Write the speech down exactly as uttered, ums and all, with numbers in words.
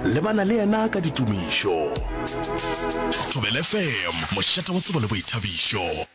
le bana le yena ka ditumišo. Thobela F M, mošata wa tsebo le boithabišo.